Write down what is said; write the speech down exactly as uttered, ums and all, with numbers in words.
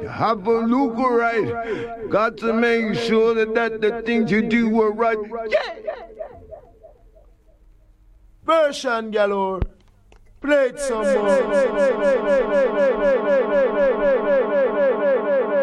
have a look right. Got to make sure that, that the things you do were right. Yeah. Version galore. Play it some more.